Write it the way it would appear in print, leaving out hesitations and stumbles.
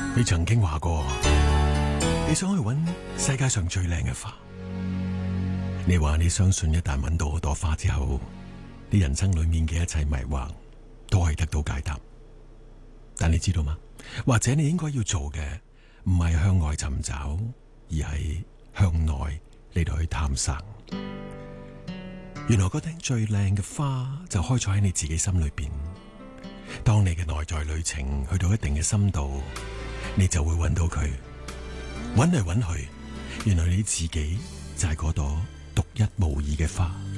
你曾經話過，你想去揾世界上最靚嘅花。你話你相信一旦揾到嗰朵花之後，你人生裏面嘅一切迷惑都可以得到解答。但你知道嗎？或者你應該要做嘅唔係向外尋找，而係向內嚟到去探索。原來嗰頂最靚嘅花就開咗喺你自己心裏邊。當你嘅內在旅程去到一定嘅深度，你就會揾到佢。揾嚟揾去，原來你自己就係嗰朵獨一無二嘅花。